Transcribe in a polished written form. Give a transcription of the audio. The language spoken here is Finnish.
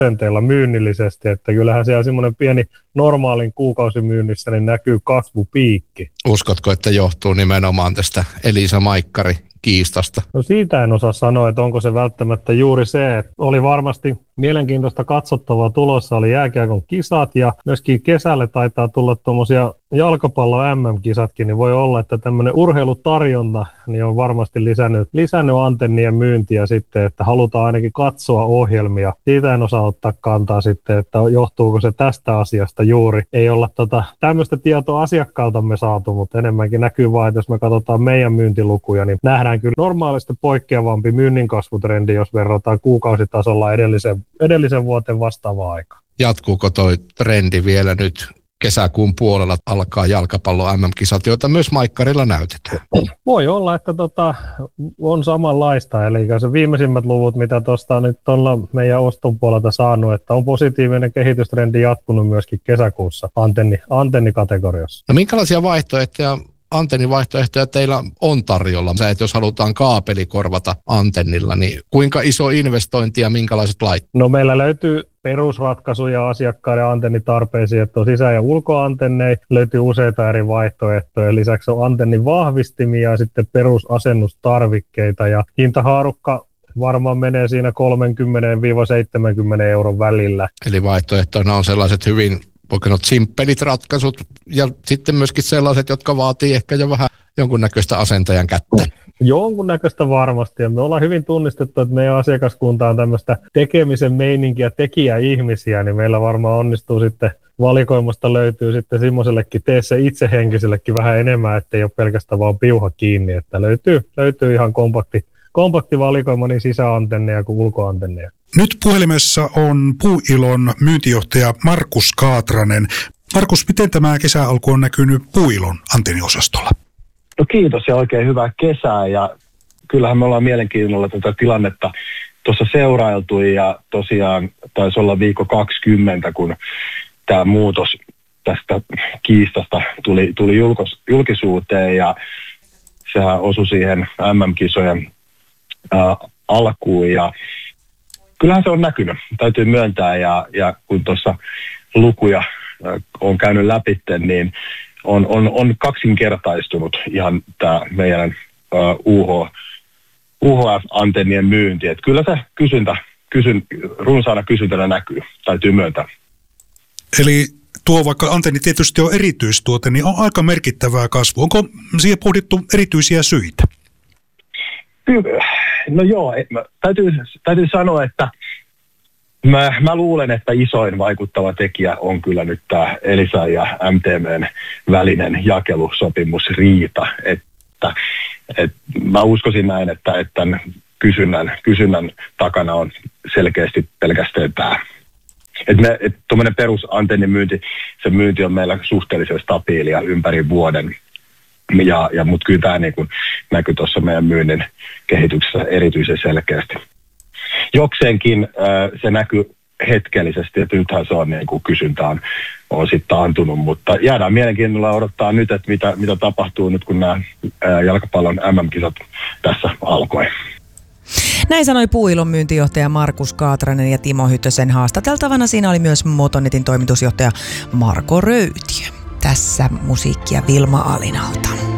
prosenteilla myynnillisesti, että kyllähän siellä semmoinen pieni normaalin kuukausimyynnissä niin näkyy kasvupiikki. Uskotko, että johtuu nimenomaan tästä Elisa Maikkari kiistasta? No siitä en osaa sanoa, että onko se välttämättä juuri se, että oli varmasti mielenkiintoista katsottavaa tulossa, oli jääkiekon kisat ja myöskin kesälle taitaa tulla tuommoisia jalkapallon MM-kisatkin, niin voi olla, että tämmöinen urheilutarjonta niin on varmasti lisännyt antennien myyntiä sitten, että halutaan ainakin katsoa ohjelmia. Siitä en osaa ottaa kantaa sitten, että johtuuko se tästä asiasta juuri. Ei olla tämmöistä tietoa asiakkaaltamme saatu, mutta enemmänkin näkyy vaan, että jos me katsotaan meidän myyntilukuja, niin nähdään kyllä normaalista poikkeavampi myynnin kasvutrendi, jos verrataan kuukausitasolla edellisen vuoteen vastaavaa aikaa. Jatkuuko toi trendi vielä nyt? Kesäkuun puolella alkaa jalkapallon MM-kisat, joita myös Maikkarilla näytetään. Voi olla, että on samanlaista. Eli se viimeisimmät luvut, mitä tuosta nyt tuolla meidän oston puolelta saanut, että on positiivinen kehitystrendi jatkunut myöskin kesäkuussa antennikategoriassa. No minkälaisia antennivaihtoehtoja teillä on tarjolla? Että jos halutaan kaapeli korvata antennilla, niin kuinka iso investointi ja minkälaiset laitteet? No meillä löytyy perusratkaisuja asiakkaiden antennitarpeisiin, että on sisä- ja ulkoantenneja, löytyy useita eri vaihtoehtoja. Lisäksi on antennin vahvistimia ja sitten perusasennustarvikkeita ja hintahaarukka varmaan menee siinä 30-70 euron välillä. Eli vaihtoehtoina on sellaiset hyvin simppelit ratkaisut ja sitten myöskin sellaiset, jotka vaatii ehkä jo vähän jonkunnäköistä asentajan kättä. Jonkunnäköistä varmasti, ja me ollaan hyvin tunnistettu, että meidän asiakaskunta on tämmöistä tekemisen meininkiä, tekijäihmisiä, niin meillä varmaan onnistuu sitten valikoimasta löytyy sitten semmoisellekin tee se itsehenkisellekin vähän enemmän, ettei ole pelkästään vaan piuha kiinni, että löytyy ihan kompakti valikoima niin sisäantenneja kuin ulkoantenneja. Nyt puhelimessa on Puuilon myyntijohtaja Markus Kaatranen. Markus, miten tämä kesäalku on näkynyt Puuilon antenniosastolla? No kiitos ja oikein hyvää kesää, ja kyllähän me ollaan mielenkiinnolla tätä tilannetta tuossa seurailtu, ja tosiaan taisi olla viikko 20, kun tämä muutos tästä kiistasta tuli julkisuuteen, ja sehän osui siihen MM-kisojen alkuun, ja kyllähän se on näkynyt, täytyy myöntää, ja kun tuossa lukuja on käynyt läpi, niin on kaksinkertaistunut ihan tämä meidän UHF-antennien myynti. Et kyllä se runsaana kysyntänä näkyy, täytyy myöntää. Eli tuo, vaikka antenni tietysti on erityistuote, niin on aika merkittävää kasvua. Onko siihen pohdittu erityisiä syitä? No joo, täytyy sanoa, että mä luulen, että isoin vaikuttava tekijä on kyllä nyt tämä Elisa ja MTV:n välinen jakelusopimusriita. Että mä uskoisin näin, että tämän kysynnän takana on selkeästi pelkästään tämä. Tuommoinen perusantennimyynti, se myynti on meillä suhteellisen stabiilia ympäri vuoden. Mutta kyllä tämä niin näkyy tuossa meidän myynnin kehityksessä erityisen selkeästi. Jokseenkin se näkyy hetkellisesti, että nythän se on niin kuin kysyntä on sitten antunut, mutta jäädään mielenkiinnolla odottaa nyt, että mitä tapahtuu nyt, kun nämä jalkapallon MM-kisat tässä alkoi. Näin sanoi Puuilon myyntijohtaja Markus Kaatranen, ja Timo Hyttösen haastateltavana siinä oli myös Motonetin toimitusjohtaja Marko Röytiö. Tässä musiikkia Vilma Alinalta.